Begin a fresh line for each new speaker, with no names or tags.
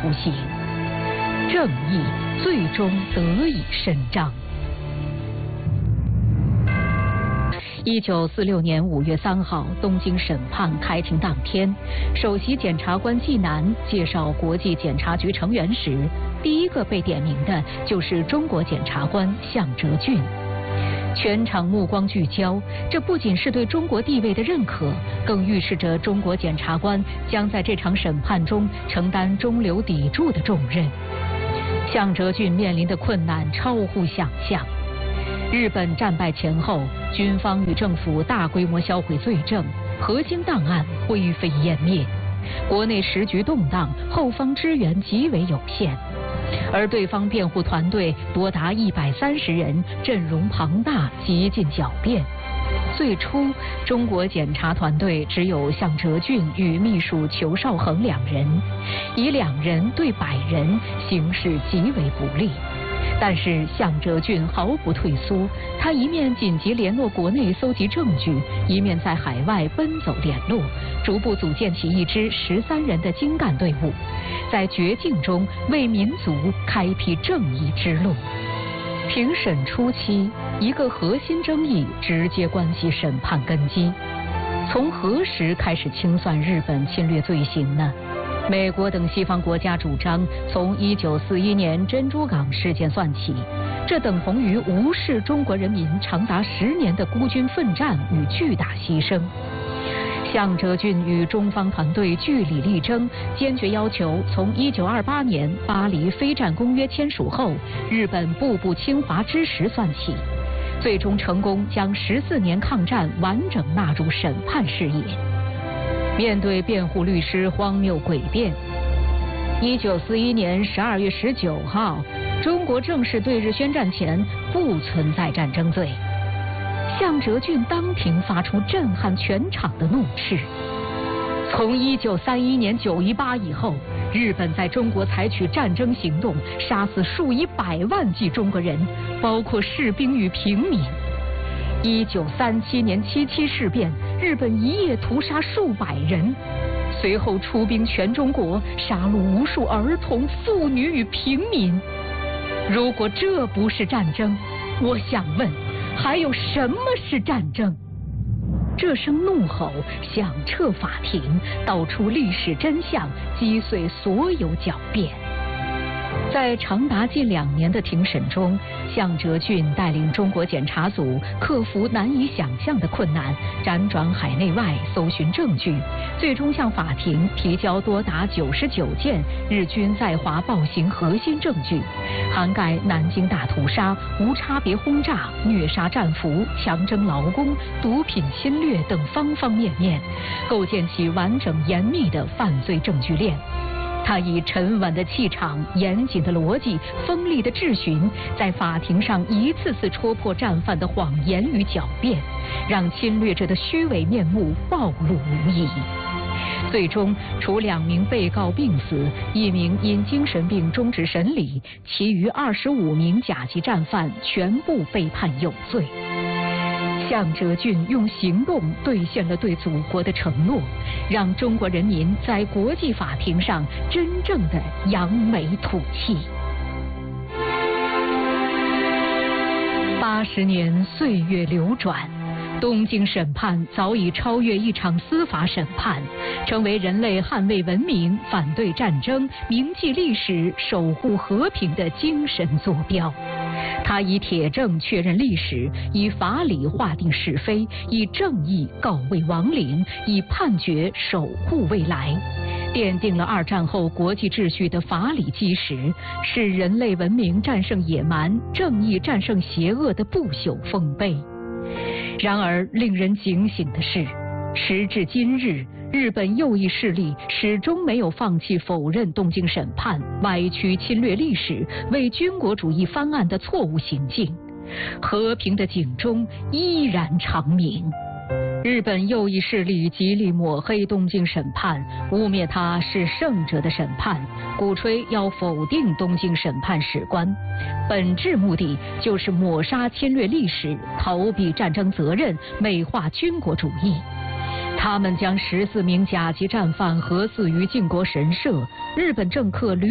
雏形，正义最终得以伸张。1946年5月3号，东京审判开庭当天，首席检察官纪南介绍国际检察局成员时，第一个被点名的就是中国检察官项哲俊。全场目光聚焦，这不仅是对中国地位的认可，更预示着中国检察官将在这场审判中承担中流砥柱的重任。项哲俊面临的困难超乎想象。日本战败前后，军方与政府大规模销毁罪证，核心档案灰飞烟灭，国内时局动荡，后方支援极为有限，而对方辩护团队多达130人，阵容庞大，极尽狡辩。最初，中国检察团队只有项哲俊与秘书裘绍恒2人，以2人对100人，形势极为不利。但是项哲俊毫不退缩，他一面紧急联络国内搜集证据，一面在海外奔走联络，逐步组建起一支13人的精干队伍，在绝境中为民族开辟正义之路。庭审初期，一个核心争议直接关系审判根基：从何时开始清算日本侵略罪行呢？美国等西方国家主张从1941年珍珠港事件算起，这等同于无视中国人民长达10年的孤军奋战与巨大牺牲。项哲俊与中方团队据理力争，坚决要求从1928年巴黎非战公约签署后，日本步步侵华之时算起，最终成功将14年抗战完整纳入审判视野。面对辩护律师荒谬诡辩，1941年12月19号，中国正式对日宣战前不存在战争罪。项哲俊当庭发出震撼全场的怒斥：从1931年9·18以后，日本在中国采取战争行动，杀死数以百万计中国人，包括士兵与平民。1937年77事变，日本一夜屠杀数百人，随后出兵全中国，杀戮无数儿童、妇女与平民。如果这不是战争，我想问，还有什么是战争？这声怒吼响彻法庭，道出历史真相，击碎所有狡辩。在长达近2年的庭审中，项哲俊带领中国检察组克服难以想象的困难，辗转海内外搜寻证据，最终向法庭提交多达99件日军在华暴行核心证据，涵盖南京大屠杀、无差别轰炸、虐杀战俘、强征劳工、毒品侵略等方方面面，构建起完整严密的犯罪证据链。他以沉稳的气场、严谨的逻辑、锋利的质询，在法庭上一次次戳破战犯的谎言与狡辩，让侵略者的虚伪面目暴露无遗。最终，除2名被告病死，1名因精神病终止审理，其余25名甲级战犯全部被判有罪。项哲俊用行动兑现了对祖国的承诺，让中国人民在国际法庭上真正的扬眉吐气。80年岁月流转，东京审判早已超越一场司法审判，成为人类捍卫文明、反对战争、铭记历史、守护和平的精神坐标。他以铁证确认历史，以法理划定是非，以正义告慰亡灵，以判决守护未来，奠定了2战后国际秩序的法理基石，是人类文明战胜野蛮、正义战胜邪恶的不朽丰碑。然而，令人警醒的是，时至今日，日本右翼势力始终没有放弃否认东京审判，歪曲侵略历史，为军国主义翻案的错误行径。和平的警钟依然长鸣。日本右翼势力极力抹黑东京审判，污蔑它是胜者的审判，鼓吹要否定东京审判史观，本质目的就是抹杀侵略历史，逃避战争责任，美化军国主义。他们将14名甲级战犯核死于靖国神社，日本政客